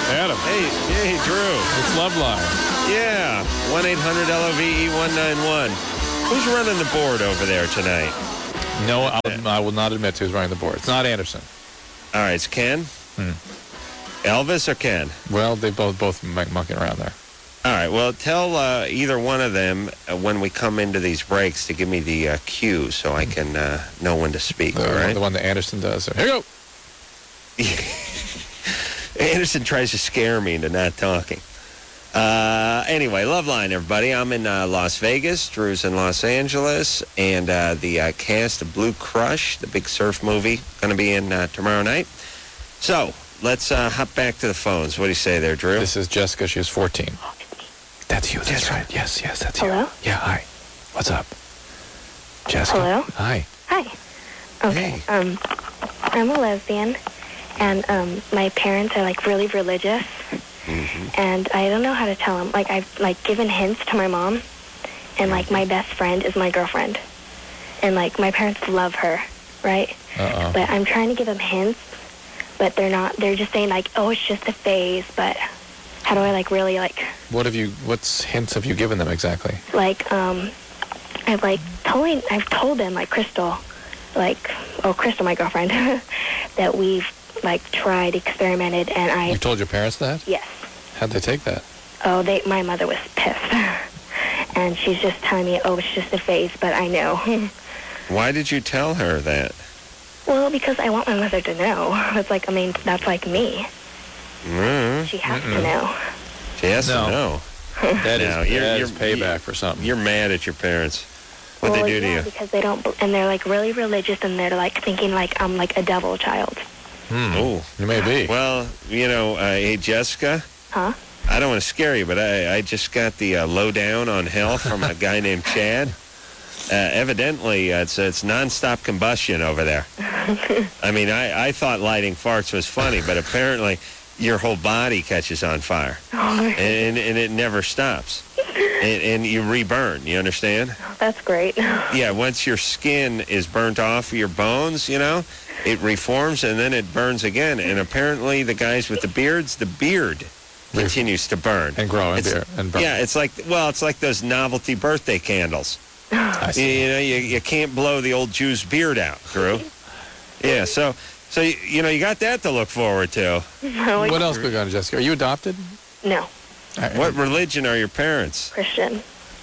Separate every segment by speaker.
Speaker 1: Adam.
Speaker 2: Hey, Drew.
Speaker 1: It's Loveline.
Speaker 2: Yeah, 1-800-LOVE-191. Who's running the board over there tonight?
Speaker 1: No, I will not admit to who's running the board. It's not Anderson.
Speaker 2: All right, it's Ken? Elvis or Ken?
Speaker 1: Well, they both mucking around there.
Speaker 2: All right, well, tell either one of them when we come into these breaks to give me the cue so I can know when to speak, all right?
Speaker 1: The one that Anderson does. Here you go.
Speaker 2: Anderson tries to scare me into not talking. Anyway, Loveline, everybody. I'm in Las Vegas. Drew's in Los Angeles. And the cast of Blue Crush, the big surf movie, going to be in tomorrow night. So, let's hop back to the phones. What do you say there, Drew?
Speaker 1: This is Jessica. She was 14. That's you. That's right. Yes, that's you.
Speaker 3: Hello?
Speaker 1: Yeah, hi. What's up? Jessica?
Speaker 3: Hello?
Speaker 1: Hi.
Speaker 3: Hi. Okay.
Speaker 2: Hey.
Speaker 3: I'm a lesbian, and my parents are like really religious, and I don't know how to tell them. Like I've given hints to my mom, and like my best friend is my girlfriend, and like my parents love her, right? But I'm trying to give them hints, but they're not. They're just saying like, oh, it's just a phase, but. How do I really
Speaker 1: What hints have you given them exactly?
Speaker 3: I've told them Crystal, Crystal, my girlfriend, that we've tried, experimented, and
Speaker 1: You told your parents that?
Speaker 3: Yes.
Speaker 1: How'd they take that?
Speaker 3: Oh, my mother was pissed, and she's just telling me, oh, it's just a phase, but I know.
Speaker 2: Why did you tell her that?
Speaker 3: Well, because I want my mother to know. It's that's like me. She has to know.
Speaker 2: She has to know.
Speaker 1: That is payback for something.
Speaker 2: You're mad at your parents. What'd they do to you?
Speaker 3: Because they don't, and they're really religious, and they're thinking I'm a devil child.
Speaker 2: Oh,
Speaker 1: you may be.
Speaker 2: Well, hey, Jessica.
Speaker 3: Huh?
Speaker 2: I don't want to scare you, but I just got the lowdown on hell from a guy named Chad. Evidently, it's nonstop combustion over there. I mean, I thought lighting farts was funny, but apparently your whole body catches on fire, and it never stops, and you reburn. You understand?
Speaker 3: That's great.
Speaker 2: Yeah, once your skin is burnt off your bones, it reforms and then it burns again. And apparently, the guys with the beards, the beard continues to burn
Speaker 1: and grow and burn.
Speaker 2: Yeah, it's like those novelty birthday candles.
Speaker 1: I see.
Speaker 2: You can't blow the old Jew's beard out, Drew. Yeah, so you got that to look forward to.
Speaker 1: What else we got, Jessica? Are you adopted?
Speaker 3: No.
Speaker 2: What religion are your parents?
Speaker 3: Christian.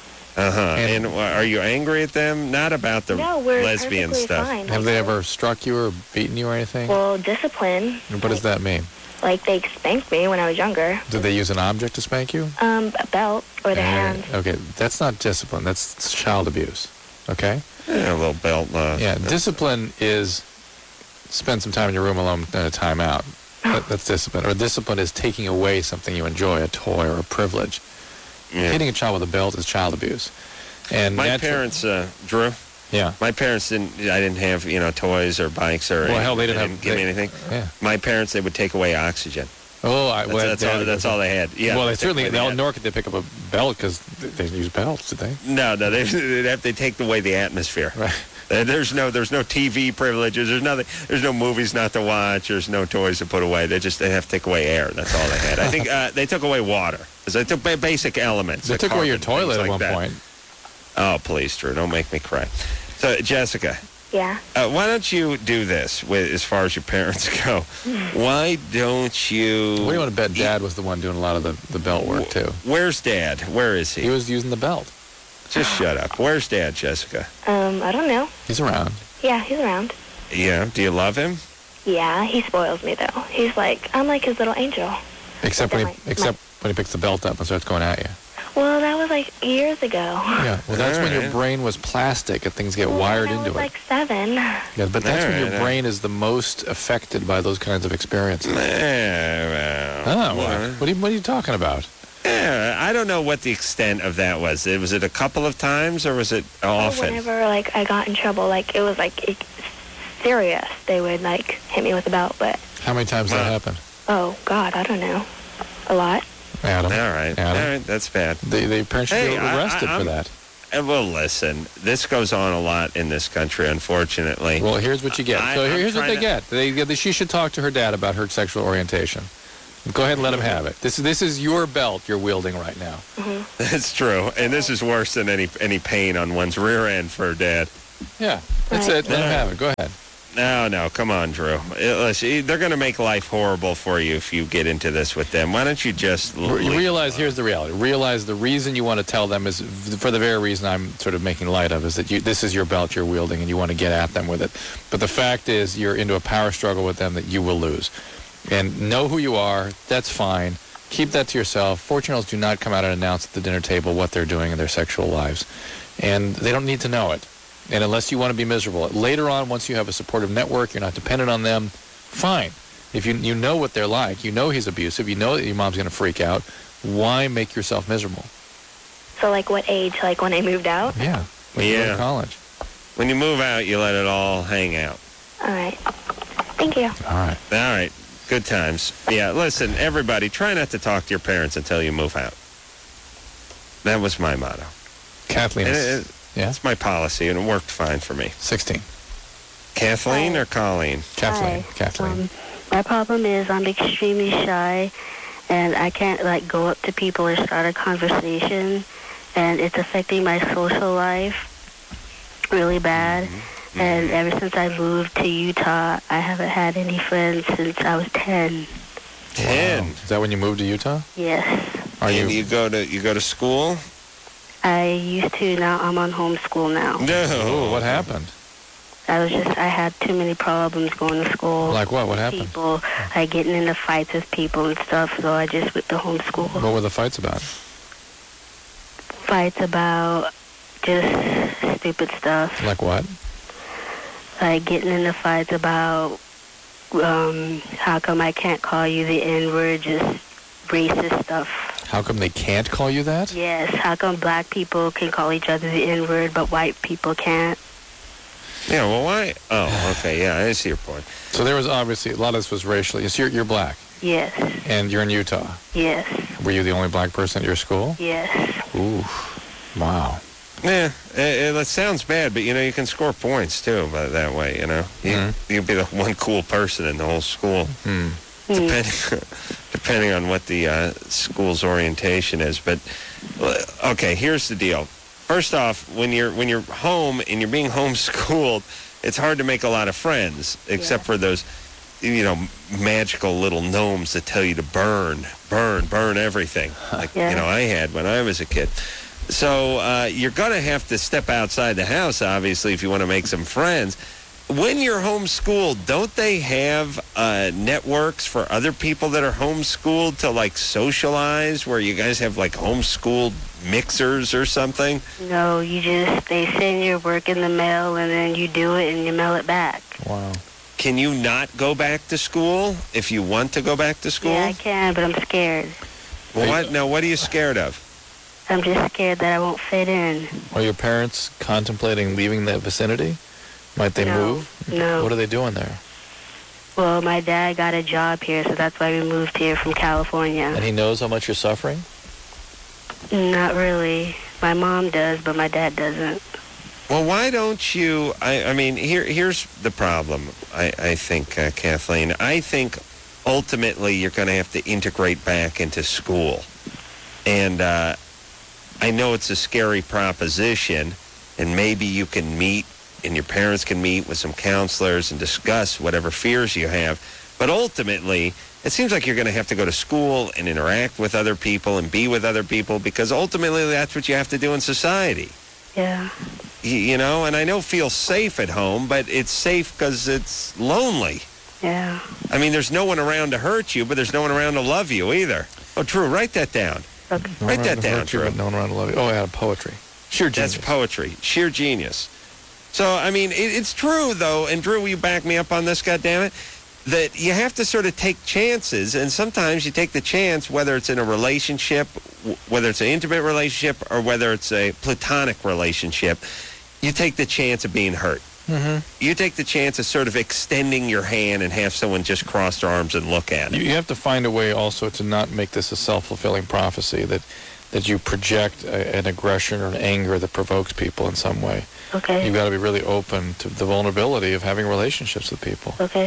Speaker 2: And are you angry at them? Not about the lesbian stuff.
Speaker 3: Fine.
Speaker 1: Have they ever struck you or beaten you or anything?
Speaker 3: Well, discipline.
Speaker 1: What does that mean?
Speaker 3: They spanked me when I was younger.
Speaker 1: Did they use an object to spank you?
Speaker 3: A belt or their hands.
Speaker 1: Okay, that's not discipline. That's child abuse. Okay?
Speaker 2: Yeah, a little belt.
Speaker 1: Discipline is spend some time in your room alone and a time out. That's discipline. Or discipline is taking away something you enjoy, a toy or a privilege.
Speaker 2: Yeah.
Speaker 1: Hitting a child with a belt is child abuse. And
Speaker 2: my parents, Drew.
Speaker 1: Yeah.
Speaker 2: My parents didn't. I didn't have toys or bikes or.
Speaker 1: Well, hell, they didn't
Speaker 2: give me anything.
Speaker 1: Yeah.
Speaker 2: My parents, they would take away oxygen.
Speaker 1: Oh,
Speaker 2: that's all they had. Yeah.
Speaker 1: Well, nor could they pick up a belt because they use belts, did they?
Speaker 2: No, they take away the atmosphere.
Speaker 1: Right.
Speaker 2: There's no TV privileges. There's nothing. There's no movies not to watch. There's no toys to put away. They have to take away air. That's all they had. I think they took away water because they took basic elements.
Speaker 1: They took away your toilet at one point.
Speaker 2: Oh, please, Drew, don't make me cry. So, Jessica.
Speaker 3: Yeah.
Speaker 2: Why don't you do this as far as your parents go? Why don't you...
Speaker 1: What do you want to bet Dad was the one doing a lot of the belt work, too?
Speaker 2: Where's Dad? Where is he?
Speaker 1: He was using the belt.
Speaker 2: Just shut up. Where's Dad, Jessica?
Speaker 3: I don't know.
Speaker 1: He's around.
Speaker 3: Yeah, he's around.
Speaker 2: Yeah. Do you love him?
Speaker 3: Yeah, he spoils me, though. I'm like his little angel.
Speaker 1: Except when he picks the belt up and starts going at you.
Speaker 3: Well, that was years ago.
Speaker 1: Yeah, well, that's when your brain was plastic and things get wired into it.
Speaker 3: I was 7.
Speaker 1: Yeah, but that's when your brain is the most affected by those kinds of experiences.
Speaker 2: What
Speaker 1: are you talking about?
Speaker 2: Yeah, I don't know what the extent of that was. Was it a couple of times or was it often?
Speaker 3: Whenever I got in trouble, it was serious. They would hit me with a belt, but.
Speaker 1: How many times did that happen?
Speaker 3: Oh God, I don't know. A lot.
Speaker 2: Adam. All right, that's bad.
Speaker 1: They parents should be arrested for that.
Speaker 2: Well, listen, this goes on a lot in this country, unfortunately.
Speaker 1: Well, here's what you get. Here's what they get. She should talk to her dad about her sexual orientation. Go ahead and let him have it. This is your belt you're wielding right now.
Speaker 2: That's true. And this is worse than any pain on one's rear end for Dad.
Speaker 1: Yeah, that's it. Let him have it. Go ahead.
Speaker 2: No, come on, Drew. Listen, they're going to make life horrible for you if you get into this with them. Why don't you just...
Speaker 1: Realize, here's the reality. Realize the reason you want to tell them is for the very reason I'm sort of making light of, is that this is your belt you're wielding and you want to get at them with it. But the fact is you're into a power struggle with them that you will lose. And know who you are. That's fine. Keep that to yourself. 14-year-olds do not come out and announce at the dinner table what they're doing in their sexual lives. And they don't need to know it. And unless you want to be miserable. Later on, once you have a supportive network, you're not dependent on them, fine. If you know what they're like, you know he's abusive, you know that your mom's going to freak out, why make yourself miserable?
Speaker 3: So, like, what age? Like, when I moved out?
Speaker 1: Yeah. When you go to college.
Speaker 2: When you move out, you let it all hang out.
Speaker 3: All right. Thank you.
Speaker 1: All right.
Speaker 2: Good times. Yeah, listen, everybody, try not to talk to your parents until you move out. That was my motto.
Speaker 1: Kathleen. Yeah?
Speaker 2: That's my policy, and it worked fine for me.
Speaker 1: 16.
Speaker 2: Kathleen or Colleen?
Speaker 1: Kathleen.
Speaker 4: Hi.
Speaker 1: Kathleen.
Speaker 4: My problem is I'm extremely shy, and I can't, like, go up to people or start a conversation, and it's affecting my social life really bad. And ever since I moved to Utah, I haven't had any friends since I was 10.
Speaker 2: 10?
Speaker 1: Wow. Is that when you moved to Utah?
Speaker 4: Yes.
Speaker 2: You go to school?
Speaker 4: I used to. Now I'm on homeschool now.
Speaker 2: No.
Speaker 1: Ooh, what happened?
Speaker 4: I had too many problems going to school.
Speaker 1: Like what? What happened?
Speaker 4: People, like getting into fights with people and stuff, so I just went to homeschool.
Speaker 1: What were the fights about?
Speaker 4: Fights about just stupid stuff.
Speaker 1: Like what?
Speaker 4: Like getting into fights about how come I can't call you the N-word, just racist stuff.
Speaker 1: How come they can't call you that?
Speaker 4: Yes, how come black people can call each other the N-word, but white people can't?
Speaker 2: Yeah, well, why? Oh, okay, yeah, I see your point.
Speaker 1: So there was obviously, a lot of this was racially. So you're black?
Speaker 4: Yes.
Speaker 1: And you're in Utah?
Speaker 4: Yes.
Speaker 1: Were you the only black person at your school?
Speaker 4: Yes.
Speaker 1: Ooh, wow.
Speaker 2: Yeah, it sounds bad, but, you can score points, too, that way, You'd be the one cool person in the whole school. Depending on what the school's orientation is. But, okay, here's the deal. First off, when you're home and you're being homeschooled, it's hard to make a lot of friends, except for those, magical little gnomes that tell you to burn everything, like, I had when I was a kid. So you're going to have to step outside the house, obviously, if you want to make some friends. When you're homeschooled, don't they have networks for other people that are homeschooled to, like, socialize, where you guys have, like, homeschooled mixers or something?
Speaker 4: No, they send your work in the mail, and then you do it, and you mail it back.
Speaker 1: Wow.
Speaker 2: Can you not go back to school if you want to go back to school?
Speaker 4: Yeah, I can, but I'm scared.
Speaker 2: Well, what are you scared of?
Speaker 4: I'm just scared that I won't fit in.
Speaker 1: Are your parents contemplating leaving the vicinity? Might they move?
Speaker 4: No.
Speaker 1: What are they doing there?
Speaker 4: Well, my dad got a job here, so that's why we moved here from California.
Speaker 1: And he knows how much you're suffering?
Speaker 4: Not really. My mom does, but my dad doesn't.
Speaker 2: Well, why don't you... I mean, here's the problem, I think, Kathleen. I think ultimately you're going to have to integrate back into school. And I know it's a scary proposition, and maybe you can meet and your parents can meet with some counselors and discuss whatever fears you have. But ultimately, it seems like you're going to have to go to school and interact with other people and be with other people, because ultimately that's what you have to do in society.
Speaker 4: Yeah.
Speaker 2: And I know feel safe at home, but it's safe because it's lonely.
Speaker 4: Yeah.
Speaker 2: I mean, there's no one around to hurt you, but there's no one around to love you either. Oh, Drew, write that down.
Speaker 4: Okay.
Speaker 2: Write that down, Drew.
Speaker 1: No one around to love you. Oh, yeah, poetry. Sheer genius.
Speaker 2: That's poetry. Sheer genius. So, I mean, it's true, though, and Drew, will you back me up on this, goddammit, that you have to sort of take chances, and sometimes you take the chance, whether it's in a relationship, whether it's an intimate relationship, or whether it's a platonic relationship, you take the chance of being hurt.
Speaker 1: Mm-hmm.
Speaker 2: You take the chance of sort of extending your hand and have someone just cross their arms and look at it.
Speaker 1: You have to find a way also to not make this a self-fulfilling prophecy, that you project an aggression or an anger that provokes people in some way.
Speaker 4: Okay.
Speaker 1: You've got to be really open to the vulnerability of having relationships with people.
Speaker 4: Okay.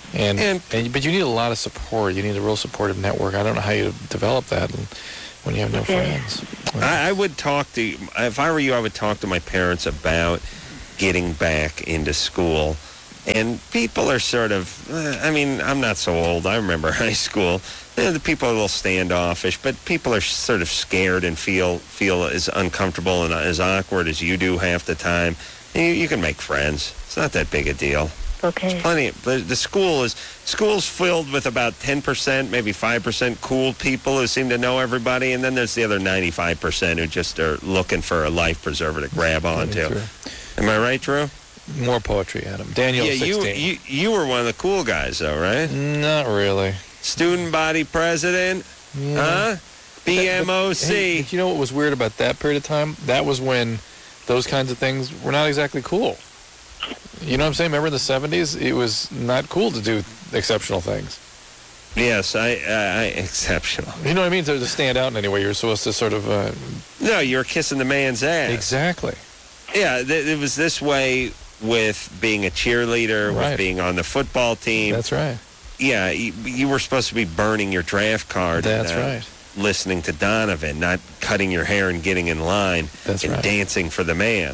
Speaker 1: But you need a lot of support. You need a real supportive network. I don't know how you develop that when you have no friends.
Speaker 2: I would talk to, if I were you, I would talk to my parents about getting back into school. And people are sort of, I'm not so old. I remember high school. The people are a little standoffish, but people are sort of scared and feel as uncomfortable and as awkward as you do half the time. You can make friends. It's not that big a deal.
Speaker 4: Okay.
Speaker 2: There's plenty. The school's filled with about 10%, maybe 5% cool people who seem to know everybody, and then there's the other 95% who just are looking for a life preserver to grab onto. Am I right, Drew?
Speaker 1: More poetry, Adam. Daniel,
Speaker 2: yeah,
Speaker 1: 16.
Speaker 2: You were one of the cool guys, though, right?
Speaker 1: Not really.
Speaker 2: Student body president, huh? BMOC.
Speaker 1: Hey, you know what was weird about that period of time? That was when those kinds of things were not exactly cool. You know what I'm saying? Remember in the 70s? It was not cool to do exceptional things.
Speaker 2: Yes, I exceptional.
Speaker 1: You know what I mean? To stand out in any way, you're supposed to sort of...
Speaker 2: No, you're kissing the man's ass.
Speaker 1: Exactly.
Speaker 2: Yeah, it was this way with being a cheerleader, with being on the football team.
Speaker 1: That's right.
Speaker 2: Yeah, you were supposed to be burning your draft card.
Speaker 1: That's right.
Speaker 2: Listening to Donovan, not cutting your hair and getting in line.
Speaker 1: That's
Speaker 2: and
Speaker 1: right.
Speaker 2: Dancing for the man.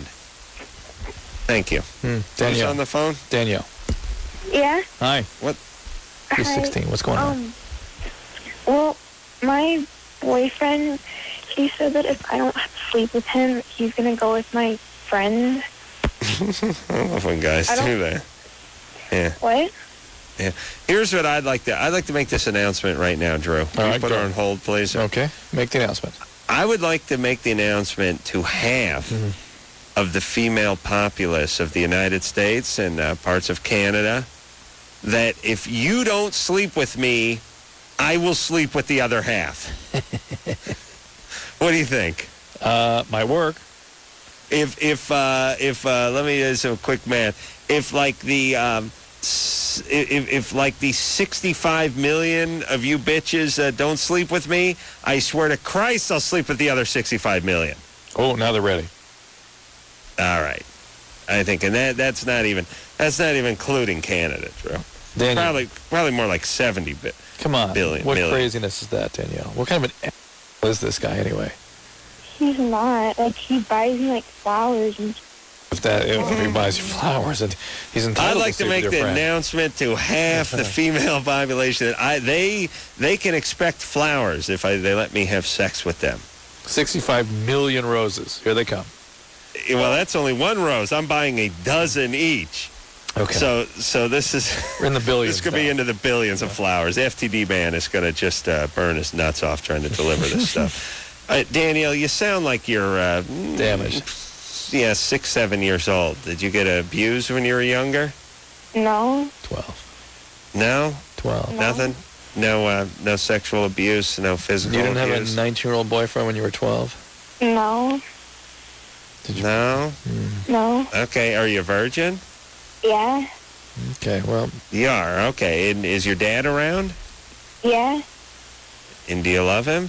Speaker 2: Thank you.
Speaker 1: Danielle.
Speaker 2: Who's on the phone?
Speaker 1: Danielle.
Speaker 3: Yeah?
Speaker 1: Hi.
Speaker 2: What?
Speaker 1: You're 16. What's going on?
Speaker 3: Well, my boyfriend, he said that if I don't sleep with him, he's going to go with my friend.
Speaker 2: I love when guys do that. Yeah.
Speaker 3: What?
Speaker 2: Yeah. Here's what I'd like to make this announcement right now, Drew. Can you put her on hold, please?
Speaker 1: Okay. Make the announcement.
Speaker 2: I would like to make the announcement to half of the female populace of the United States and parts of Canada that if you don't sleep with me, I will sleep with the other half. What do you think?
Speaker 1: Might work.
Speaker 2: If let me do some quick math. If like the 65 million of you bitches don't sleep with me, I swear to Christ I'll sleep with the other 65 million.
Speaker 1: Oh, now they're ready.
Speaker 2: All right. I think, and that's not even including Canada, Drew.
Speaker 1: Daniel.
Speaker 2: Probably more like 70
Speaker 1: Come on.
Speaker 2: billion.
Speaker 1: What
Speaker 2: million.
Speaker 1: craziness is that, Danielle? What kind of an is this guy anyway?
Speaker 3: He's not. Like, he buys me, like, flowers and
Speaker 1: If he buys you flowers, and he's entitled
Speaker 2: I'd like to
Speaker 1: sleep
Speaker 2: make
Speaker 1: with
Speaker 2: the
Speaker 1: your friend.
Speaker 2: announcement to half the female population that they can expect flowers if they let me have sex with them.
Speaker 1: 65 million roses. Here they come.
Speaker 2: Well, that's only one rose. I'm buying a dozen each.
Speaker 1: Okay.
Speaker 2: So this is
Speaker 1: We're in the billions.
Speaker 2: this could be into the billions of flowers. The FTD man is going to just burn his nuts off trying to deliver this stuff. Danielle, you sound like you're
Speaker 1: damaged.
Speaker 2: Yeah, 6, 7 years old. Did you get abused when you were younger?
Speaker 3: No.
Speaker 1: 12.
Speaker 2: No?
Speaker 1: 12.
Speaker 3: No.
Speaker 2: Nothing? No sexual abuse, no physical
Speaker 1: You didn't
Speaker 2: abuse?
Speaker 1: have a 19-year-old boyfriend when you were 12?
Speaker 3: No.
Speaker 1: Did you?
Speaker 2: No?
Speaker 3: No.
Speaker 2: Okay, are you a virgin?
Speaker 3: Yeah.
Speaker 1: Okay, well,
Speaker 2: You are, okay. And is your dad around?
Speaker 3: Yeah.
Speaker 2: And do you love him?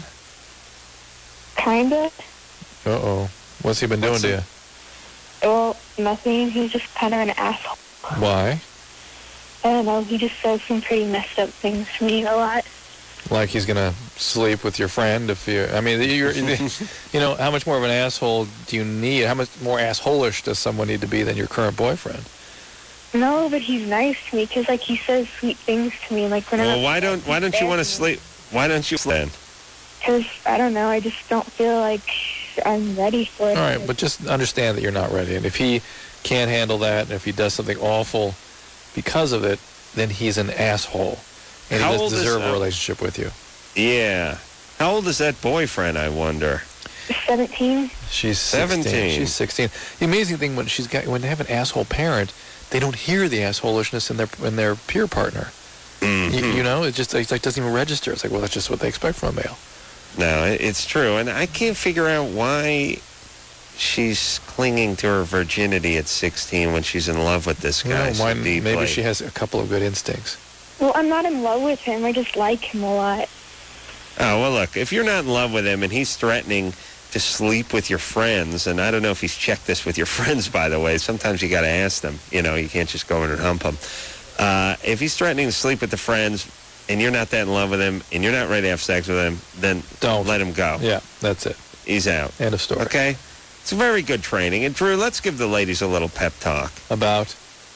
Speaker 3: Kind of.
Speaker 1: uh-oh. What's he been doing to you?
Speaker 3: Well, nothing. He's just kind of an asshole.
Speaker 1: Why?
Speaker 3: I don't know. He just says some pretty messed up things to me a lot.
Speaker 1: Like he's going to sleep with your friend if you... I mean, you're, you know, how much more of an asshole do you need? How much more asshole-ish does someone need to be than your current boyfriend?
Speaker 3: No, but he's nice to me because, like, he says sweet things to me. Like, whenever...
Speaker 2: Well, why don't you want to sleep? Why don't you sleep?
Speaker 3: Because, I don't know, I just don't feel like I'm ready for it.
Speaker 1: All right, but just understand that you're not ready. And if he can't handle that, and if he does something awful because of it, then he's an asshole. And
Speaker 2: How
Speaker 1: he
Speaker 2: old
Speaker 1: doesn't
Speaker 2: is
Speaker 1: deserve a
Speaker 2: that?
Speaker 1: relationship with you.
Speaker 2: Yeah. How old is that boyfriend, I wonder?
Speaker 3: 17?
Speaker 1: She's 16.
Speaker 2: 17.
Speaker 1: She's 16. The amazing thing when they have an asshole parent, they don't hear the assholishness in their peer partner.
Speaker 2: Mm-hmm.
Speaker 1: You know, it's like doesn't even register. It's like, well, that's just what they expect from a male.
Speaker 2: No, it's true. And I can't figure out why she's clinging to her virginity at 16 when she's in love with this guy so deeply.
Speaker 1: Maybe she has a couple of good instincts.
Speaker 3: Well, I'm not in love with him. I just like him a lot.
Speaker 2: Oh, well, look, if you're not in love with him and he's threatening to sleep with your friends, and I don't know if he's checked this with your friends, by the way. Sometimes you got to ask them. You know, you can't just go in and hump them. If he's threatening to sleep with the friends and you're not that in love with him and you're not ready to have sex with him, then
Speaker 1: Don't
Speaker 2: let him go.
Speaker 1: Yeah, that's it.
Speaker 2: He's out.
Speaker 1: End of story.
Speaker 2: Okay? It's very good training. And Drew, let's give the ladies a little pep talk.
Speaker 1: About?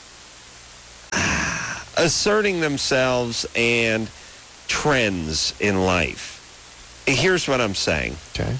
Speaker 2: Asserting themselves and trends in life. Here's what I'm saying.
Speaker 1: Okay.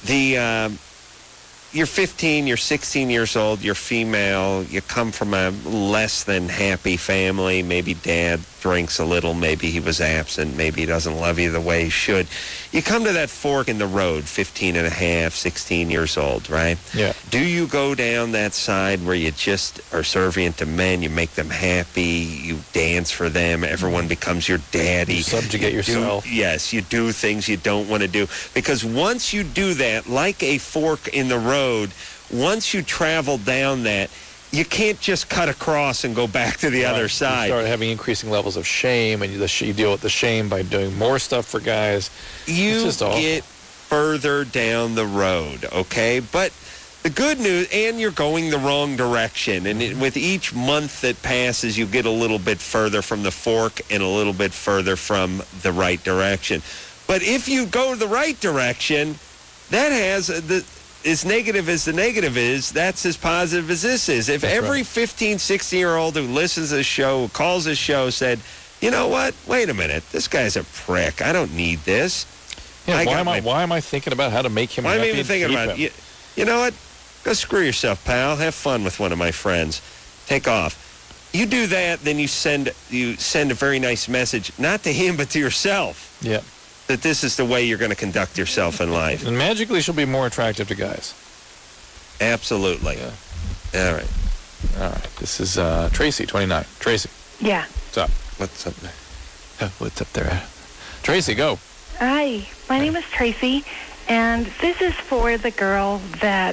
Speaker 2: You're 15, you're 16 years old, you're female, you come from a less than happy family, maybe dad drinks a little, maybe he was absent, maybe he doesn't love you the way he should. You come to that fork in the road, 15 and a half, 16 years old, right?
Speaker 1: Yeah.
Speaker 2: Do you go down that side where you just are servient to men, you make them happy, you dance for them, everyone becomes your daddy.
Speaker 1: You subjugate yourself.
Speaker 2: Yes, you do things you don't want to do. Because once you do that, like a fork in the road, once you travel down that, you can't just cut across and go back to the other side.
Speaker 1: You start having increasing levels of shame, and you deal with the shame by doing more stuff for guys.
Speaker 2: You get further down the road, okay? But the good news, and you're going the wrong direction. And with each month that passes, you get a little bit further from the fork and a little bit further from the right direction. But if you go the right direction, that has as negative as the negative is, that's as positive as this is. If every 15, 16-year-old who listens to the show, who calls this show, said, you know what, wait a minute, this guy's a prick. I don't need this.
Speaker 1: Yeah, why am I thinking about how to make him happy?
Speaker 2: Why am I even thinking about it? You know what? Go screw yourself, pal. Have fun with one of my friends. Take off. You do that, then you send a very nice message, not to him, but to yourself.
Speaker 1: Yeah.
Speaker 2: That this is the way you're going to conduct yourself in life.
Speaker 1: And magically she'll be more attractive to guys.
Speaker 2: Absolutely.
Speaker 1: Yeah.
Speaker 2: All right.
Speaker 1: This is Tracy, 29. Tracy.
Speaker 5: Yeah.
Speaker 1: What's up? What's up there? What's up there? Tracy, go.
Speaker 5: Hi. My name is Tracy, and this is for the girl that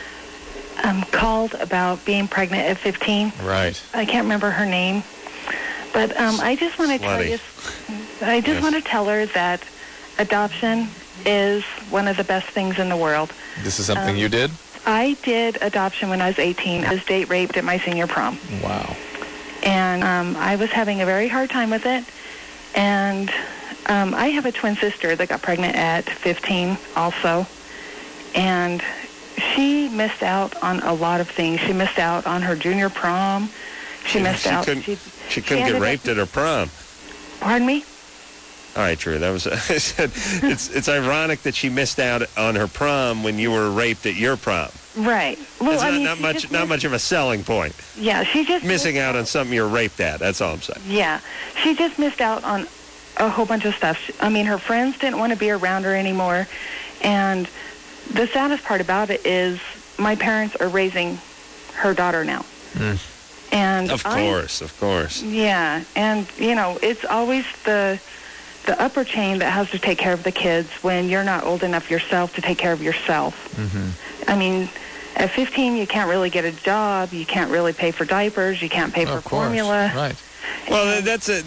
Speaker 5: called about being pregnant at 15.
Speaker 1: Right.
Speaker 5: I can't remember her name. But I just want to tell you, want to tell her that adoption is one of the best things in the world.
Speaker 1: This is something you did?
Speaker 5: I did adoption when I was 18. I was date raped at my senior prom.
Speaker 1: Wow.
Speaker 5: And I was having a very hard time with it. And I have a twin sister that got pregnant at 15 also. And she missed out on a lot of things. She missed out on her junior prom. She missed out.
Speaker 2: She couldn't get raped at her prom.
Speaker 5: Pardon me?
Speaker 2: All right, Drew. That was. I said it's ironic that she missed out on her prom when you were raped at your prom.
Speaker 5: Right. Well,
Speaker 2: it's not much of a selling point.
Speaker 5: Yeah, she just
Speaker 2: missing out on something you were raped at. That's all I'm saying.
Speaker 5: Yeah, she just missed out on a whole bunch of stuff. I mean, her friends didn't want to be around her anymore, and the saddest part about it is my parents are raising her daughter now.
Speaker 1: Mm.
Speaker 5: And
Speaker 2: of course.
Speaker 5: Yeah, and it's always the upper chain that has to take care of the kids when you're not old enough yourself to take care of yourself.
Speaker 1: Mm-hmm.
Speaker 5: I mean, at 15, you can't really get a job. You can't really pay for diapers. You can't pay for formula.
Speaker 1: Right.
Speaker 2: Well,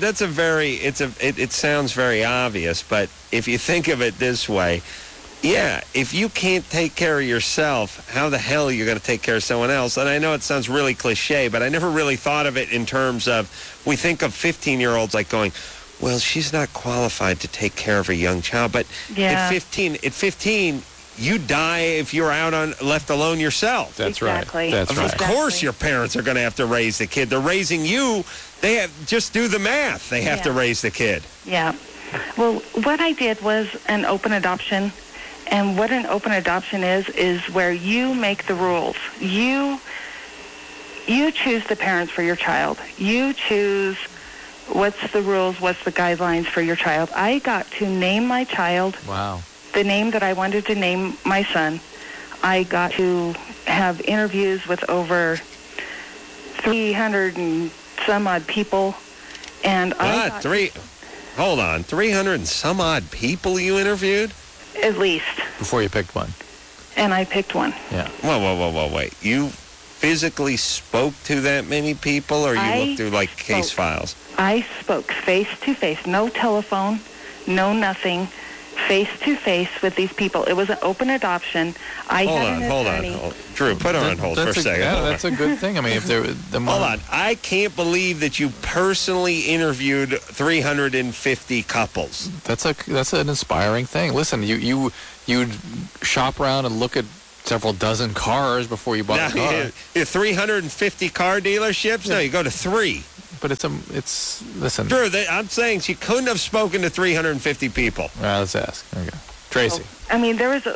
Speaker 2: it sounds very obvious, but if you think of it this way, yeah, if you can't take care of yourself, how the hell are you going to take care of someone else? And I know it sounds really cliche, but I never really thought of it in terms of, we think of 15-year-olds like going, well, she's not qualified to take care of a young child. But at 15, you die if you're left alone yourself.
Speaker 1: That's
Speaker 5: exactly.
Speaker 1: Right. That's right.
Speaker 2: Of course your parents are going to have to raise the kid. They're raising you. Just do the math. They have to raise the kid.
Speaker 5: Yeah. Well, what I did was an open adoption. And what an open adoption is where you make the rules. You choose the parents for your child. You choose what's the rules, what's the guidelines for your child. I got to name my child.
Speaker 1: Wow.
Speaker 5: The name that I wanted to name my son. I got to have interviews with over 300 and some odd people. And
Speaker 2: Hold on, 300 and some odd people you interviewed?
Speaker 5: At least.
Speaker 1: Before you picked one.
Speaker 5: And I picked one.
Speaker 1: Yeah.
Speaker 2: Whoa, wait. You physically spoke to that many people, or you looked through, case files?
Speaker 5: I spoke face to face. No telephone, no nothing. face-to-face with these people. It was an open adoption.
Speaker 2: Hold on. Drew, put her on hold for a second.
Speaker 1: Yeah,
Speaker 2: Hold
Speaker 1: that's
Speaker 2: on.
Speaker 1: a good thing. I mean, if there, the
Speaker 2: Hold on. I can't believe that you personally interviewed 350 couples.
Speaker 1: That's an inspiring thing. Listen, you'd shop around and look at several dozen cars before you bought a car.
Speaker 2: 350 car dealerships? No, you go to 3.
Speaker 1: But listen.
Speaker 2: Drew, I'm saying she couldn't have spoken to 350 people.
Speaker 1: All right, let's ask. There we go. Tracy.
Speaker 5: I mean, there was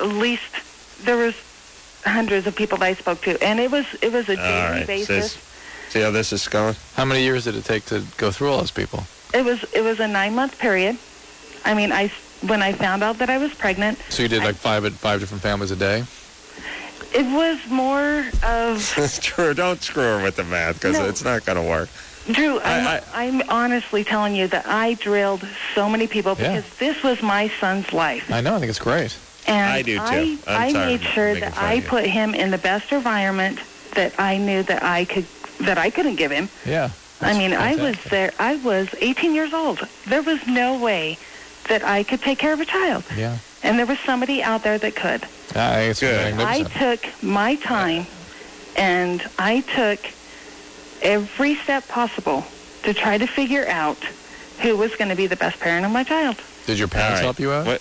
Speaker 5: hundreds of people that I spoke to, and it was a daily basis.
Speaker 2: See how this is going?
Speaker 1: How many years did it take to go through all those people?
Speaker 5: It was a 9-month period. I mean, when I found out that I was pregnant.
Speaker 1: So you did like five different families a day?
Speaker 5: It was more of.
Speaker 2: Drew, don't screw her with the math because it's not going to work.
Speaker 5: Drew, I'm honestly telling you that I drilled so many people because this was my son's life.
Speaker 1: I know. I think it's great.
Speaker 5: And
Speaker 2: I do too.
Speaker 5: I made sure that I put him in the best environment that I knew that I couldn't give him.
Speaker 1: Yeah.
Speaker 5: I mean,
Speaker 1: fantastic.
Speaker 5: I was 18 years old. There was no way that I could take care of a child.
Speaker 1: Yeah.
Speaker 5: And there was somebody out there that could.
Speaker 1: It's
Speaker 2: good.
Speaker 5: I took my time and I took every step possible to try to figure out who was going to be the best parent of my child.
Speaker 1: Did your parents help you out?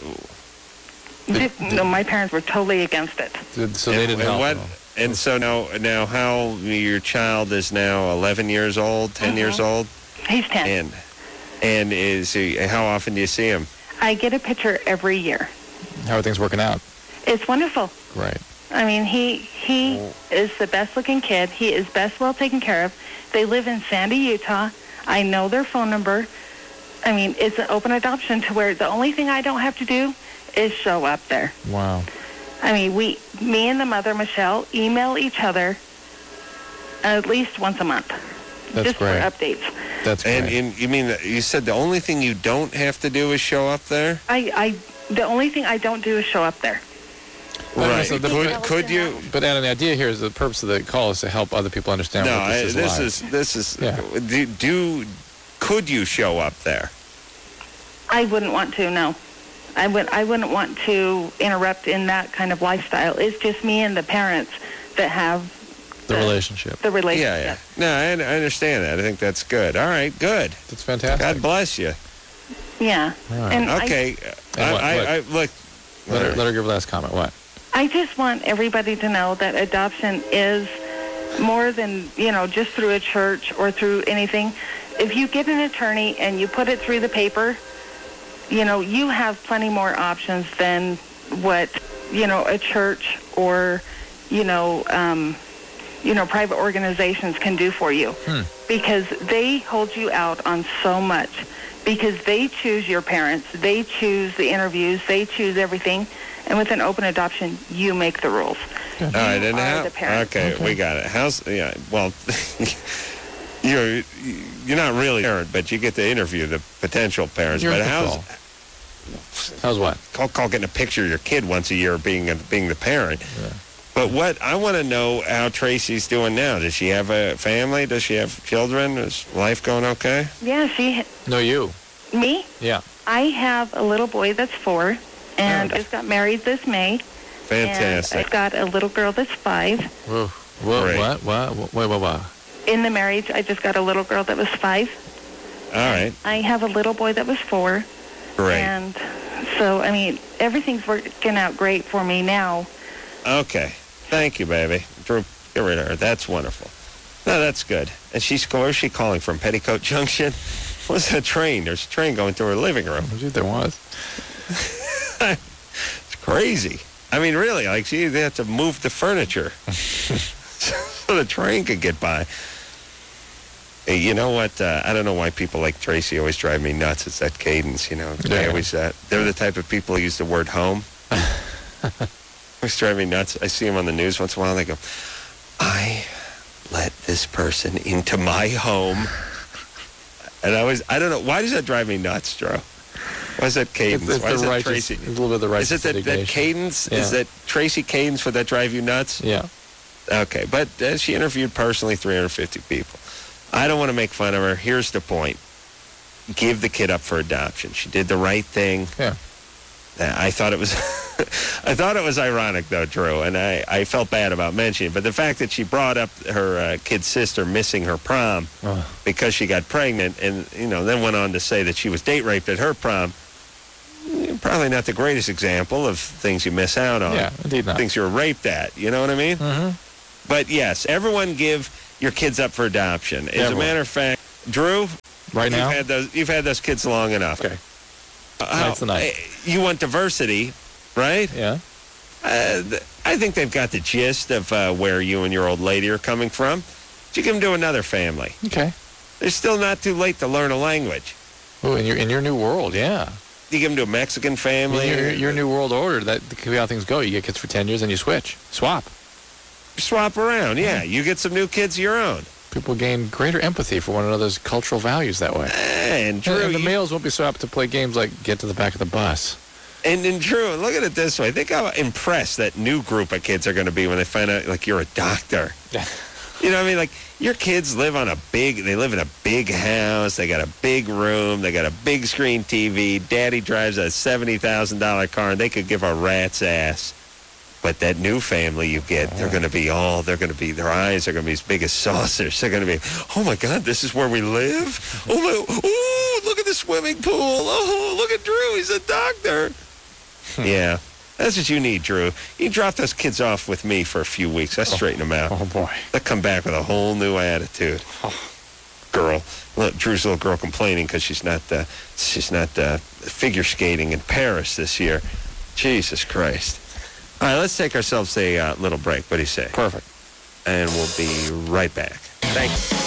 Speaker 5: No, my parents were totally against it.
Speaker 1: So they didn't help at all.
Speaker 2: And so now how your child is now 11 years old, 10 years old?
Speaker 5: He's 10.
Speaker 2: And how often do you see him?
Speaker 5: I get a picture every year.
Speaker 1: How are things working out?
Speaker 5: It's wonderful.
Speaker 1: Right.
Speaker 5: I mean, he is the best-looking kid. He is best well taken care of. They live in Sandy, Utah. I know their phone number. I mean, it's an open adoption to where the only thing I don't have to do is show up there.
Speaker 1: Wow.
Speaker 5: I mean, me and the mother, Michelle, email each other at least once a month.
Speaker 1: That's
Speaker 5: just
Speaker 1: great.
Speaker 5: for updates.
Speaker 1: That's great.
Speaker 2: And you mean you said the only thing you don't have to do is show up there?
Speaker 5: The only thing I don't do is show up there.
Speaker 2: Right.
Speaker 1: So
Speaker 2: could you?
Speaker 1: But Anna, the idea here is the purpose of the call is to help other people understand what this is like.
Speaker 2: Could you show up there?
Speaker 5: I wouldn't want to. No, I wouldn't want to interrupt in that kind of lifestyle. It's just me and the parents that have
Speaker 1: the relationship.
Speaker 5: The relationship.
Speaker 2: Yeah. No, I understand that. I think that's good. All right, good.
Speaker 1: That's fantastic.
Speaker 2: God bless you.
Speaker 5: Yeah.
Speaker 1: Right.
Speaker 5: And
Speaker 2: okay.
Speaker 1: I
Speaker 2: look.
Speaker 1: Let her give last comment. What?
Speaker 5: I just want everybody to know that adoption is more than, just through a church or through anything. If you get an attorney and you put it through the paper, you have plenty more options than what, a church or, private organizations can do for you. Because they hold you out on so much. Because they choose your parents. They choose the interviews. They choose everything. And with an open adoption, you make the rules.
Speaker 2: All right, and
Speaker 5: the parent.
Speaker 2: Okay, we got it. Well, you're not really a parent, but you get to interview the potential parents.
Speaker 1: You're
Speaker 2: but
Speaker 1: in how's what?
Speaker 2: Call getting a picture of your kid once a year being the parent.
Speaker 1: Yeah.
Speaker 2: But what I want to know how Tracy's doing now. Does she have a family? Does she have children? Is life going okay?
Speaker 5: Yeah,
Speaker 1: No, you.
Speaker 5: Me?
Speaker 1: Yeah.
Speaker 5: I have a little boy that's 4, and I just got married this May.
Speaker 2: Fantastic.
Speaker 5: And I've got a little girl that's 5.
Speaker 1: Whoa.
Speaker 2: Great.
Speaker 1: What? Wait.
Speaker 5: In the marriage, I just got a little girl that was 5.
Speaker 2: All right.
Speaker 5: I have a little boy that was 4.
Speaker 2: Great.
Speaker 5: And so, everything's working out great for me now.
Speaker 2: Okay. Thank you, baby. Drew, get rid of her. That's wonderful. No, that's good. And where's she calling from? Petticoat Junction? What's that train? There's a train going through her living room.
Speaker 1: There was.
Speaker 2: It's crazy. Really, they have to move the furniture so the train could get by. Hey, you know what? I don't know why people like Tracy always drive me nuts. It's that cadence, They always they're the type of people who use the word home. Always drive me nuts. I see them on the news once in a while. And they go, "I let this person into my home." And I don't know, why does that drive me nuts, Joe? Why is that cadence?
Speaker 1: It's
Speaker 2: why is that
Speaker 1: righteous,
Speaker 2: Tracy?
Speaker 1: It's a little bit of the righteous
Speaker 2: Is it that cadence?
Speaker 1: Yeah.
Speaker 2: Is that Tracy cadence? Would that drive you nuts?
Speaker 1: Yeah.
Speaker 2: Okay, but she interviewed personally 350 people. I don't want to make fun of her. Here's the point. Give the kid up for adoption. She did the right thing.
Speaker 1: Yeah.
Speaker 2: I thought it was I thought it was ironic, though, Drew, and I felt bad about mentioning it. But the fact that she brought up her kid's sister missing her prom because she got pregnant and, then went on to say that she was date raped at her prom, probably not the greatest example of things you miss out on.
Speaker 1: Yeah, indeed not.
Speaker 2: Things you're raped at, you know what I mean?
Speaker 1: Mm-hmm.
Speaker 2: But, yes, everyone give your kids up for adoption. As a matter of fact, Drew,
Speaker 1: right now,
Speaker 2: you've had those kids long enough.
Speaker 1: Okay. Tonight's the night.
Speaker 2: You want diversity, right?
Speaker 1: Yeah.
Speaker 2: I think they've got the gist of where you and your old lady are coming from. You give them to another family.
Speaker 1: Okay.
Speaker 2: It's still not too late to learn a language.
Speaker 1: Oh, in your new world, yeah.
Speaker 2: You give them to a Mexican family.
Speaker 1: Your new world order, that could be how things go. You get kids for 10 years and you swap.
Speaker 2: Swap around, yeah. You get some new kids of your own.
Speaker 1: People gain greater empathy for one another's cultural values that way.
Speaker 2: And Drew,
Speaker 1: and the males won't be so apt to play games like get to the back of the bus.
Speaker 2: And Drew, look at it this way. Think how impressed that new group of kids are going to be when they find out, like, you're a doctor. You know what I mean? Like, your kids live in a big house. They got a big room. They got a big screen TV. Daddy drives a $70,000 car, and they could give a rat's ass. But that new family you get, their eyes are going to be as big as saucers. They're going to be, oh my God, this is where we live? Oh, look at the swimming pool. Oh, look at Drew, he's a doctor. Yeah, that's what you need, Drew. You drop those kids off with me for a few weeks. I straighten them out.
Speaker 1: Oh, boy.
Speaker 2: They'll come back with a whole new attitude. Girl. Look, Drew's little girl complaining because she's not figure skating in Paris this year. Jesus Christ. All right, let's take ourselves a little break. What do you say?
Speaker 1: Perfect.
Speaker 2: And we'll be right back. Thank you.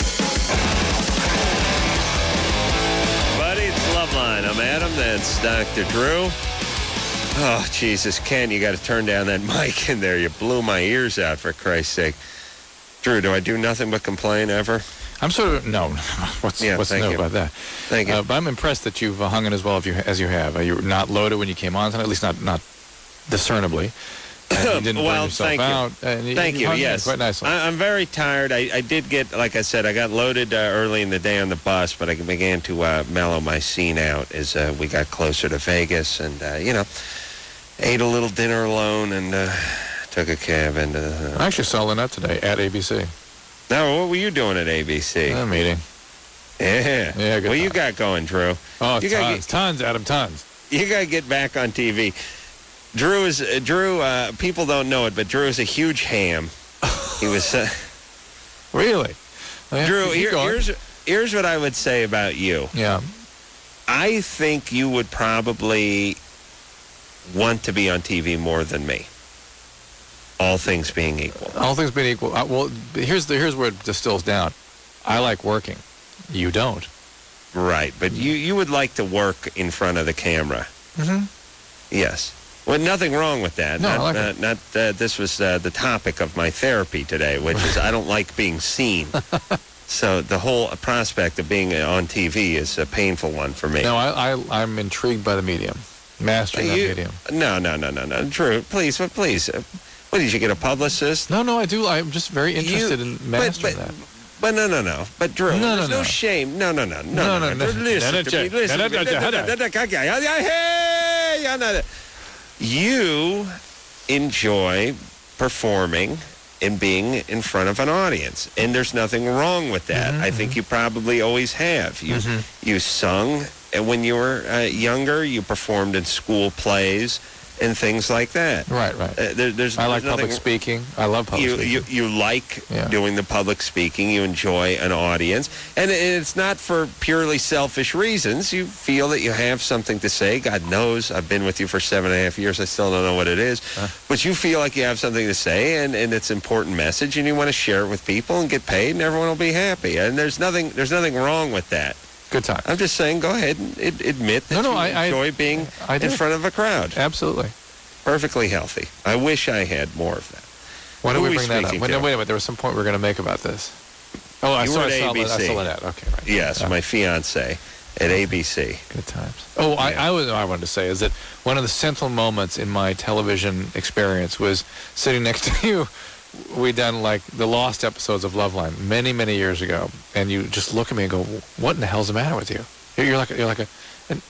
Speaker 2: Buddy, it's Loveline. I'm Adam. That's Dr. Drew. Oh, Jesus, Ken, you got to turn down that mic in there. You blew my ears out, for Christ's sake. Drew, do I do nothing but complain ever?
Speaker 1: I'm sort of, no. What's new about that?
Speaker 2: Thank you.
Speaker 1: But I'm impressed that you've hung in as well as you have. You're not loaded when you came on tonight, at least not discernibly. And you didn't burn yourself out.
Speaker 2: Thank you. Yes.
Speaker 1: Quite nicely.
Speaker 2: I'm very tired. I did get, like I said, I got loaded early in the day on the bus, but I began to mellow my scene out as we got closer to Vegas and, ate a little dinner alone and took a cab into
Speaker 1: I actually saw Lynette today at ABC.
Speaker 2: Now, what were you doing at ABC?
Speaker 1: A meeting.
Speaker 2: Yeah.
Speaker 1: Yeah, good
Speaker 2: What
Speaker 1: time.
Speaker 2: you got going, Drew?
Speaker 1: Oh, tons, Adam, tons.
Speaker 2: You got to get back on TV. Drew, people don't know it, but Drew is a huge ham. He was...
Speaker 1: Really? Well, yeah,
Speaker 2: Drew, here's what I would say about you.
Speaker 1: Yeah.
Speaker 2: I think you would probably want to be on TV more than me. All things being equal.
Speaker 1: All things being equal. Well, here's where it distills down. I like working. You don't.
Speaker 2: Right, but you would like to work in front of the camera.
Speaker 1: Mm-hmm.
Speaker 2: Yes. Well, nothing wrong with that.
Speaker 1: No, I like it.
Speaker 2: This was the topic of my therapy today, which is I don't like being seen. So the whole prospect of being on TV is a painful one for me.
Speaker 1: No, I'm intrigued by the medium. Mastering that medium.
Speaker 2: No. Drew, please. What, did you get a publicist?
Speaker 1: No, I do. I'm just very interested in mastering that.
Speaker 2: But no. But Drew, there's no shame. No. Listen to me. You enjoy performing and being in front of an audience, and there's nothing wrong with that. I think you probably always have. You sung, and when you were younger, you performed in school plays and things like that.
Speaker 1: Right. I like public speaking. I love public speaking.
Speaker 2: You like doing the public speaking. You enjoy an audience. And it's not for purely selfish reasons. You feel that you have something to say. God knows, I've been with you for 7.5 years. I still don't know what it is. But you feel like you have something to say, and it's an important message, and you want to share it with people and get paid, and everyone will be happy. And there's nothing wrong with that.
Speaker 1: Good time.
Speaker 2: I'm just saying, go ahead and admit that you enjoy being in front of a crowd.
Speaker 1: Absolutely.
Speaker 2: Perfectly healthy. I wish I had more of that.
Speaker 1: Why don't we bring that up? Wait a minute. There was some point we were going to make about this. Oh, I saw Lynette. Okay, right.
Speaker 2: Yes, my fiance at ABC.
Speaker 1: Good times. Oh, yeah. I wanted to say is that one of the central moments in my television experience was sitting next to you. We done like the lost episodes of Loveline many, many years ago, and you just look at me and go, "What in the hell's the matter with you?" You're like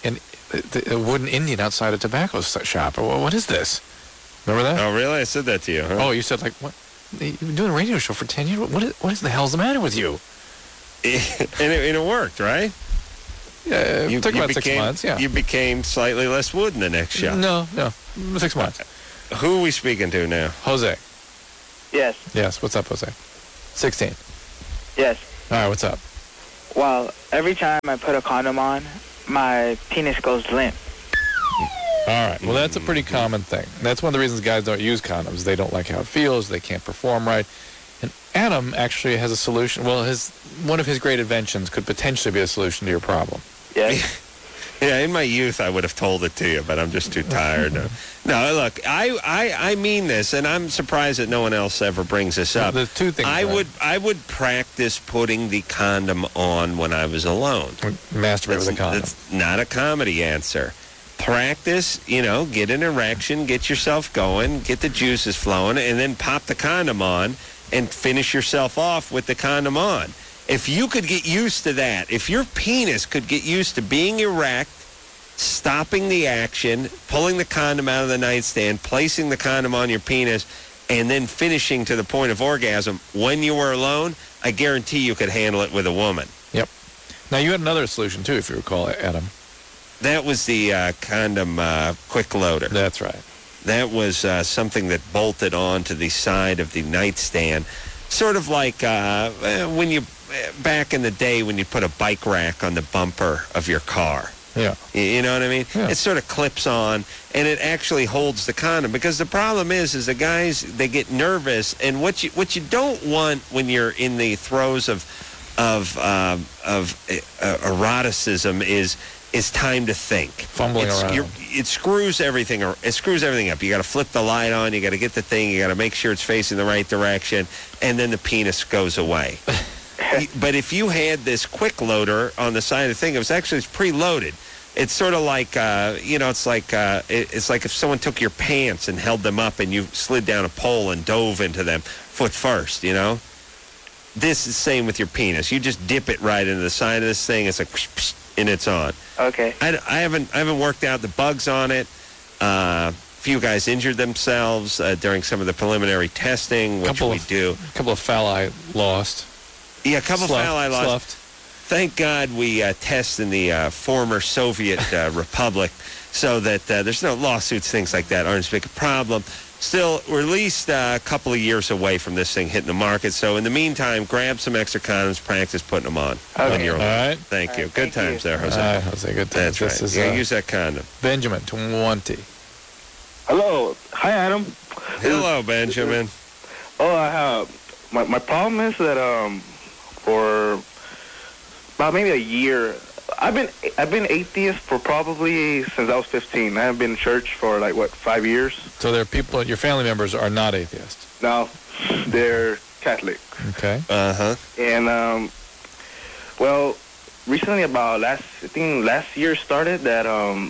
Speaker 1: a wooden Indian outside a tobacco shop. What is this? Remember that?
Speaker 2: Oh, really? I said that to you, huh?
Speaker 1: Oh, you said, like, what? You've been doing a radio show for 10 years? What is the hell's the matter with you?
Speaker 2: And it worked, right?
Speaker 1: Yeah, it took about 6 months, yeah.
Speaker 2: You became slightly less wood in the next show.
Speaker 1: No, 6 months.
Speaker 2: Who are we speaking to now?
Speaker 1: Jose.
Speaker 6: Yes.
Speaker 1: Yes, what's up, Jose? 16.
Speaker 6: Yes.
Speaker 1: All right, what's up?
Speaker 6: Well, every time I put a condom on, my penis goes limp.
Speaker 1: All right, well, that's a pretty common thing. That's one of the reasons guys don't use condoms. They don't like how it feels. They can't perform right. And Adam actually has a solution. Well, one of his great inventions could potentially be a solution to your problem.
Speaker 6: Yes.
Speaker 2: Yeah, in my youth, I would have told it to you, but I'm just too tired. No, look, I mean this, and I'm surprised that no one else ever brings this up.
Speaker 1: There's two things.
Speaker 2: I would practice putting the condom on when I was alone.
Speaker 1: Masturbate with a condom.
Speaker 2: That's not a comedy answer. Practice, get an erection, get yourself going, get the juices flowing, and then pop the condom on and finish yourself off with the condom on. If you could get used to that, if your penis could get used to being erect, stopping the action, pulling the condom out of the nightstand, placing the condom on your penis, and then finishing to the point of orgasm when you were alone, I guarantee you could handle it with a woman.
Speaker 1: Yep. Now, you had another solution, too, if you recall, Adam.
Speaker 2: That was the condom quick loader.
Speaker 1: That's right.
Speaker 2: That was something that bolted onto the side of the nightstand, sort of like when you... back in the day when you put a bike rack on the bumper of your car.
Speaker 1: Yeah.
Speaker 2: You know what I mean?
Speaker 1: Yeah.
Speaker 2: It sort of clips on, and it actually holds the condom. Because the problem is the guys, they get nervous, and what you don't want when you're in the throes of eroticism is time to think.
Speaker 1: Fumbling around.
Speaker 2: It screws everything up. You got to flip the light on. You got to get the thing. You got to make sure it's facing the right direction, and then the penis goes away. But if you had this quick loader on the side of the thing, it's preloaded. It's sort of like, it's like if someone took your pants and held them up and you slid down a pole and dove into them foot first, This is the same with your penis. You just dip it right into the side of this thing. It's like, and it's on.
Speaker 6: Okay.
Speaker 2: I haven't worked out the bugs on it. A few guys injured themselves during some of the preliminary testing, which we do.
Speaker 1: A couple of phalli lost.
Speaker 2: Yeah, a couple of phalli lost.
Speaker 1: Sloughed.
Speaker 2: Thank God we test in the former Soviet Republic so that there's no lawsuits, things like that aren't as big a problem. Still, we're at least a couple of years away from this thing hitting the market. So in the meantime, grab some extra condoms, practice putting them on.
Speaker 6: Okay.
Speaker 2: Your own.
Speaker 1: All right.
Speaker 2: Thank you.
Speaker 6: Right,
Speaker 2: Good
Speaker 6: thank
Speaker 2: times
Speaker 6: you.
Speaker 2: there, Jose.
Speaker 1: All right, Jose, good times.
Speaker 2: That's
Speaker 1: This
Speaker 2: right.
Speaker 1: is
Speaker 2: Use that condom.
Speaker 1: Benjamin, 20.
Speaker 7: Hello. Hi, Adam.
Speaker 2: Hello, Benjamin.
Speaker 7: I have my problem is that for about maybe a year, I've been atheist for probably since I was 15. I haven't been in church for 5 years.
Speaker 1: So there are people, your family members are not atheists.
Speaker 7: No, they're Catholic.
Speaker 1: Okay.
Speaker 2: Uh-huh.
Speaker 7: And well, recently about last year started that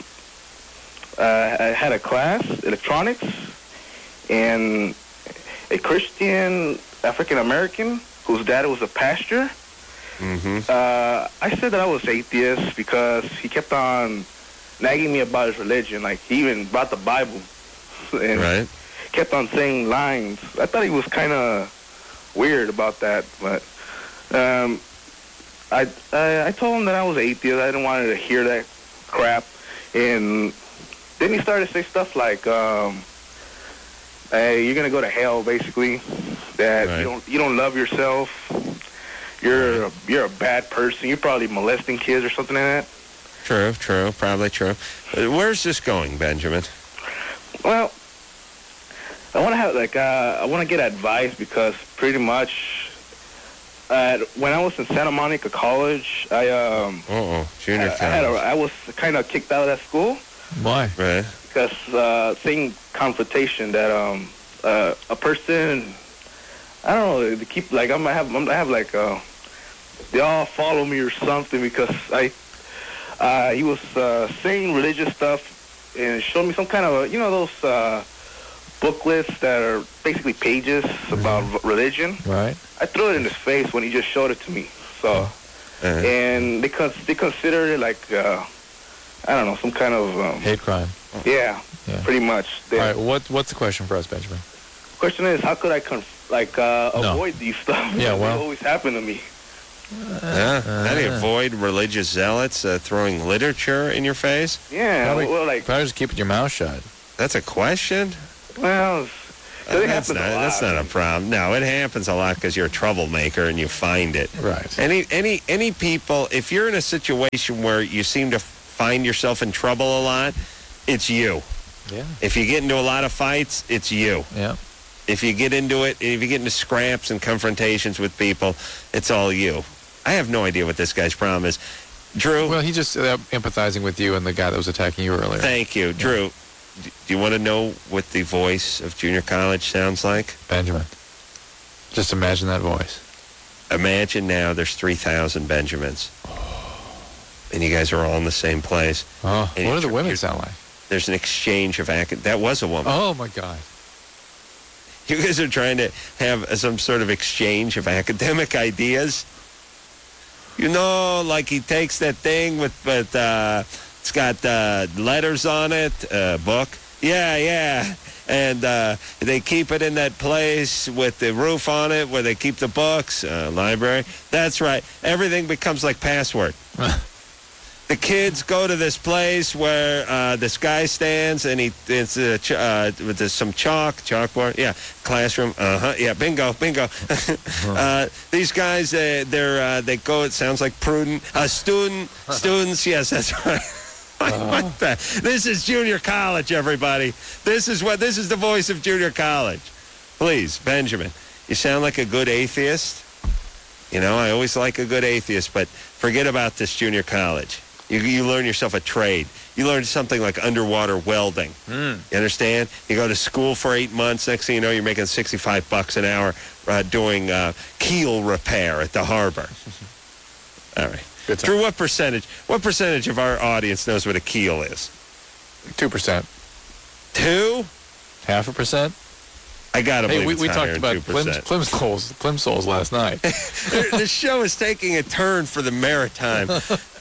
Speaker 7: I had a class, electronics, and a Christian African American whose dad was a pastor.
Speaker 2: Mm-hmm.
Speaker 7: I said that I was atheist because he kept on nagging me about his religion. Like, he even brought the Bible and
Speaker 2: Right.
Speaker 7: kept on saying lines. I thought he was kind of weird about that, but I told him that I was atheist. I didn't want to hear that crap. And then he started to say stuff like, hey, you're gonna go to hell, basically. That
Speaker 2: Right.
Speaker 7: you don't love yourself. You're a bad person. You're probably molesting kids or something like that.
Speaker 2: True. Probably true. Where's this going, Benjamin?
Speaker 7: Well, I want to have I want to get advice because pretty much when I was in Santa Monica College,
Speaker 2: Junior college.
Speaker 7: I was kind of kicked out of that school.
Speaker 1: Why?
Speaker 2: Right.
Speaker 7: Because same confrontation that a person, I don't know, they keep I have they all follow me or something because he was saying religious stuff and showed me some kind of those booklets that are basically pages about religion.
Speaker 1: Right.
Speaker 7: I threw it in his face when he just showed it to me. So and they consider it I don't know, some kind of
Speaker 1: hate crime.
Speaker 7: Yeah, pretty much.
Speaker 1: All right, what's the question for us, Benjamin?
Speaker 7: Question is, how could I avoid these stuff?
Speaker 1: Yeah,
Speaker 7: They always happen to me.
Speaker 2: How do you avoid religious zealots throwing literature in your face?
Speaker 7: Yeah,
Speaker 1: probably just keeping your mouth shut.
Speaker 2: That's a question?
Speaker 7: Well,
Speaker 2: that's not a problem. No, it happens a lot because you're a troublemaker and you find it.
Speaker 1: Right.
Speaker 2: Any people, if you're in a situation where you seem to find yourself in trouble a lot, it's you.
Speaker 1: Yeah.
Speaker 2: If you get into a lot of fights, it's you.
Speaker 1: Yeah.
Speaker 2: If you get into it, if you get into scraps and confrontations with people, it's all you. I have no idea what this guy's problem is. Drew?
Speaker 1: Well, he's just empathizing with you and the guy that was attacking you earlier.
Speaker 2: Thank you. Drew, do you want to know what the voice of junior college sounds like?
Speaker 1: Benjamin. Just imagine that voice.
Speaker 2: Imagine now there's 3,000 Benjamins. And you guys are all in the same place.
Speaker 1: Oh, what do the women sound like?
Speaker 2: There's an exchange of that was a woman.
Speaker 1: Oh, my God.
Speaker 2: You guys are trying to have some sort of exchange of academic ideas. You know, like he takes that thing with it's got letters on it, book. Yeah. And they keep it in that place with the roof on it where they keep the books, library. That's right. Everything becomes like Password. The kids go to this place where this guy stands and it's with some chalkboard. Yeah, classroom. Yeah, bingo. These guys, they go. It sounds like prudent. Students. Yes, that's right. What the? This is junior college, everybody. This is the voice of junior college. Please, Benjamin, you sound like a good atheist. You know, I always like a good atheist, but forget about this junior college. You learn yourself a trade. You learn something like underwater welding. You understand? You go to school for 8 months. Next thing you know, you're making $65 an hour doing keel repair at the harbor. All right. Drew, what percentage of our audience knows what a keel is?
Speaker 1: 2%.
Speaker 2: 2?
Speaker 1: 0.5%?
Speaker 2: I gotta believe
Speaker 1: we talked about
Speaker 2: 2%.
Speaker 1: Plimsolls last night.
Speaker 2: The show is taking a turn for the maritime.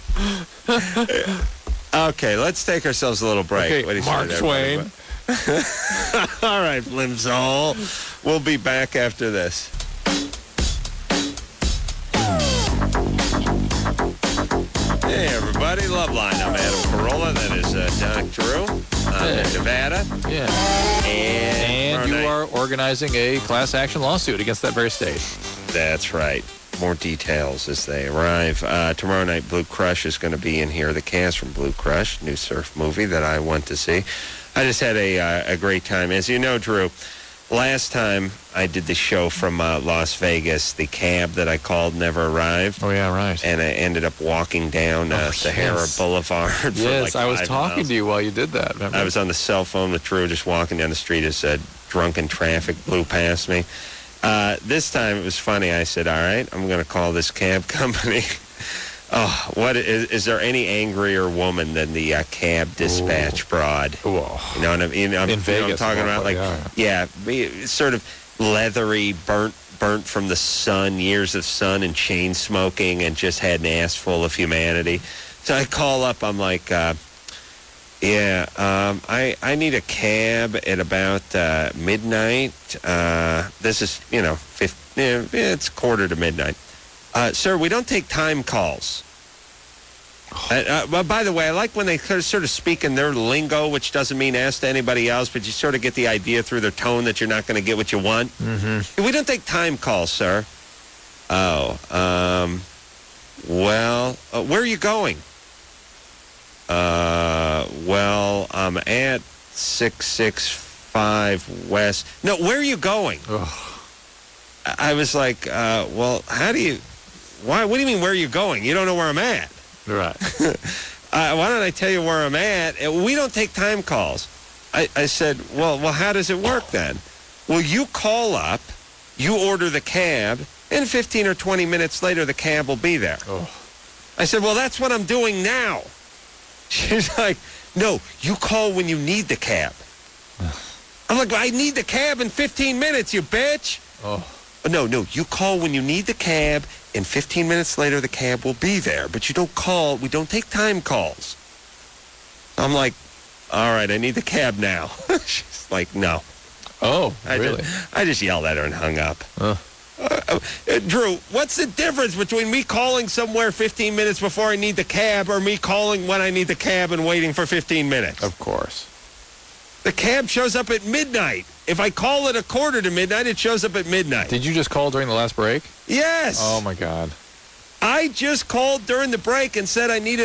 Speaker 2: Okay, let's take ourselves a little break.
Speaker 1: Okay,
Speaker 2: what do you
Speaker 1: Mark
Speaker 2: say
Speaker 1: Twain.
Speaker 2: All right, Plimsoll. We'll be back after this. Hey, everybody. Loveline. I'm Adam Carolla. That is Doc Drew. I'm in Nevada.
Speaker 1: Yeah.
Speaker 2: And
Speaker 1: you are organizing a class action lawsuit against that very state.
Speaker 2: That's right. More details as they arrive. Tomorrow night, Blue Crush is going to be in here. The cast from Blue Crush, new surf movie that I want to see. I just had a great time. As you know, Drew, last time I did the show from Las Vegas, the cab that I called never arrived.
Speaker 1: Oh, yeah, right.
Speaker 2: And I ended up walking down Sahara Boulevard for
Speaker 1: yes,
Speaker 2: like
Speaker 1: I was
Speaker 2: 5
Speaker 1: talking
Speaker 2: miles.
Speaker 1: to you while you did that. Remember?
Speaker 2: I was on the cell phone with Drew, just walking down the street as drunken traffic blew past me. This time it was funny. I said, all right, I'm going to call this cab company. Oh, what is there any angrier woman than the cab dispatch broad?
Speaker 1: Oh.
Speaker 2: You know what I mean?
Speaker 1: In Vegas,
Speaker 2: I'm talking about? Like, yeah, sort of leathery, burnt from the sun, years of sun and chain smoking, and just had an ass full of humanity. So I call up. I'm like, I need a cab at about midnight. This is, it's 1:45. Sir, we don't take time calls. By the way, I like when they sort of speak in their lingo, which doesn't mean ask to anybody else, but you sort of get the idea through their tone that you're not going to get what you want. Mm-hmm. We don't take time calls, sir. Oh, where are you going? I'm at 665 West. No, where are you going?
Speaker 1: Ugh.
Speaker 2: I was like, how do you... Why? What do you mean, where are you going? You don't know where I'm at.
Speaker 1: Right.
Speaker 2: Why don't I tell you where I'm at? We don't take time calls. I said, well, how does it work then? Well, you call up, you order the cab, and 15 or 20 minutes later, the cab will be there.
Speaker 1: Oh.
Speaker 2: I said, well, that's what I'm doing now. She's like, no, you call when you need the cab. I'm like, I need the cab in 15 minutes, you bitch.
Speaker 1: Oh.
Speaker 2: No, you call when you need the cab, and 15 minutes later the cab will be there. But you don't call. We don't take time calls. I'm like, all right, I need the cab now. She's like, no.
Speaker 1: Oh, really?
Speaker 2: I just yelled at her and hung up.
Speaker 1: Oh.
Speaker 2: Drew, what's the difference between me calling somewhere 15 minutes before I need the cab or me calling when I need the cab and waiting for 15 minutes?
Speaker 1: Of course.
Speaker 2: The cab shows up at midnight. If I call it a quarter to midnight, it shows up at midnight.
Speaker 1: Did you just call during the last break?
Speaker 2: Yes.
Speaker 1: Oh, my God.
Speaker 2: I just called during the break and said I needed